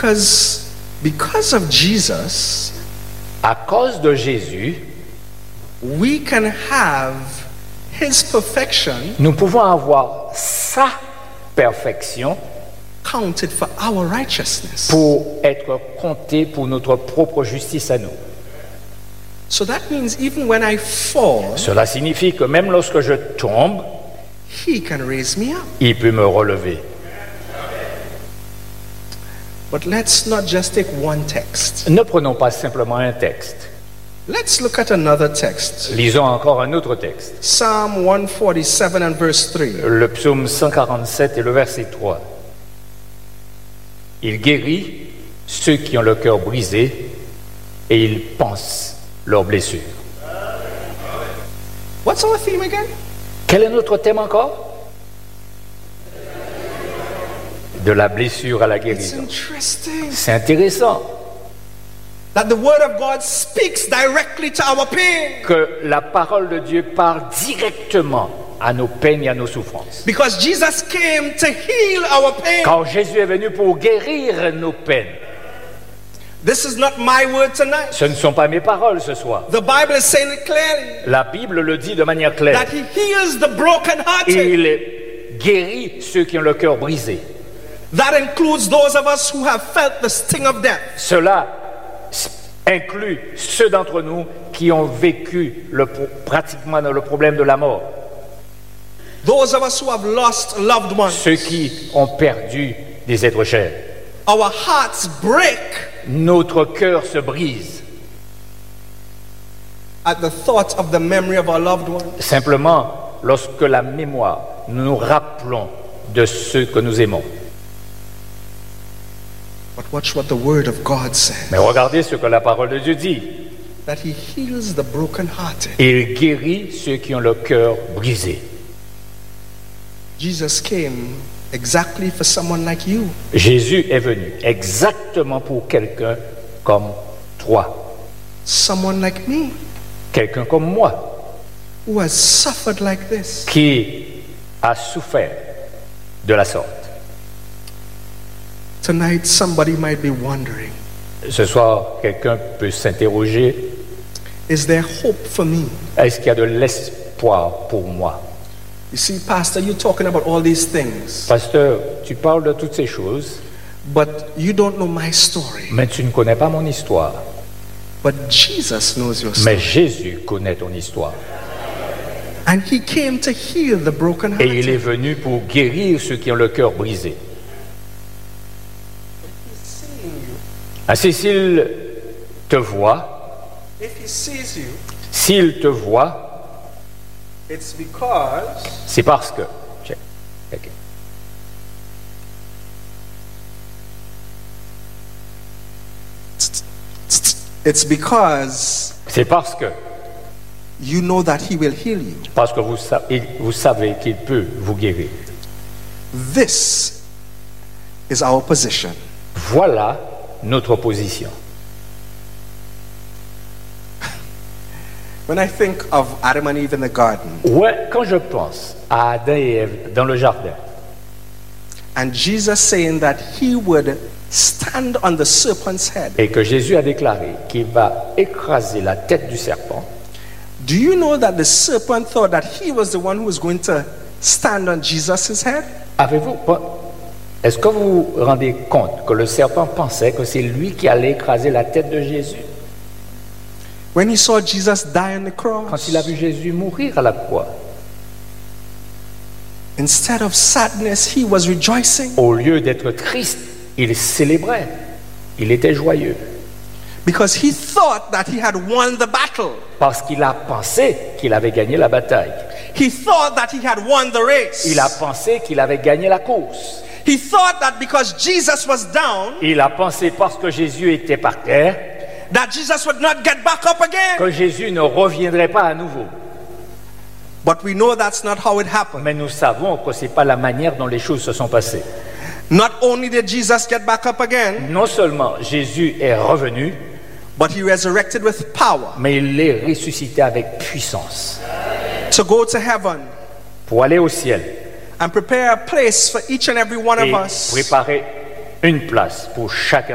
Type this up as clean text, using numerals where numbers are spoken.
Because of Jesus, À cause de Jésus, we can have his perfection nous pouvons avoir sa perfection counted for our righteousness. pour être compté pour notre propre justice à nous. So that means even when I fall, Cela signifie que même lorsque je tombe, he can raise me up. il peut me relever. But let's not just take one text. Ne prenons pas simplement un texte. Let's look at another text. Lisons encore un autre texte. Psalm 147 and verse 3. Le psaume 147 et le verset 3. Il guérit ceux qui ont le cœur brisé et il pense leurs blessures. What's our theme again? Quel est notre thème encore? De la blessure à la It's guérison. interesting C'est intéressant that the word of God speaks directly to our pain. que la parole de Dieu parle directement à nos peines et à nos souffrances. Because Jesus came to heal our pain. Quand Jésus est venu pour guérir nos peines, This is not my word tonight. ce ne sont pas mes paroles ce soir. The Bible is saying it clearly La Bible le dit de manière claire. that he heals the brokenhearted. Il guérit ceux qui ont le cœur brisé. That includes those of us who have felt the sting of death. Cela inclut ceux d'entre nous qui ont vécu pratiquement le problème de la mort. Those of us who have lost loved ones. Ceux qui ont perdu des êtres chers. Our hearts break Notre cœur se brise at the thought of the memory of our loved ones. simplement lorsque la mémoire, nous nous rappelons de ceux que nous aimons. But watch what the word of God says. Mais regardez ce que la parole de Dieu dit. That he heals the brokenhearted. Il guérit ceux qui ont le cœur brisé. Jesus came exactly for someone like you. Jésus est venu exactement pour quelqu'un comme toi, Someone like me quelqu'un comme moi, who has suffered like this. qui a souffert de la sorte. Tonight somebody might be wondering, Ce soir, quelqu'un peut s'interroger, is there hope for me? est-ce qu'il y a de l'espoir pour moi? You see, Pastor, you're talking about all these things, Pasteur, tu parles de toutes ces choses, but you don't know my story. mais tu ne connais pas mon histoire. But Jesus knows your Mais story. Jésus connaît ton histoire. And he came to heal the Et il est brokenhearted. venu pour guérir ceux qui ont le cœur brisé. Ainsi, s'il te voit, If he sees you, s'il te voit, it's because c'est parce que... Check. Ok. C'est parce que you know that he will heal you. vous savez qu'il peut vous guérir. This is our position. Voilà notre position. When I think of Adam and Eve in the garden, Ouais, quand je pense à Adam et Ève dans le jardin, and Jesus saying that he would stand on the serpent's head, et que Jésus a déclaré qu'il va écraser la tête du serpent, do you know that the serpent thought that he was the one who was going to stand on Jesus' head? est-ce que vous vous rendez compte que le serpent pensait que c'est lui qui allait écraser la tête de Jésus? When he saw Jesus die on the Quand cross, il a vu Jésus mourir à la croix, instead of sadness, he was rejoicing au lieu d'être triste, il célébrait, il était joyeux, because he thought that he had won the battle. parce qu'il a pensé qu'il avait gagné la bataille. He thought that he had won the race. Il a pensé qu'il avait gagné la course. He thought that because Jesus was down, Il a pensé parce que Jésus était par terre, that Jesus would not get back up again. que Jésus ne reviendrait pas à nouveau. But we know that's not how it happened. Mais nous savons que ce n'est pas la manière dont les choses se sont passées. Not only did Jesus get back up again, Non seulement Jésus est revenu, but he resurrected with power mais il est ressuscité avec puissance to go to heaven pour aller au ciel and prepare a place for each and every one et of us préparer une place pour chacun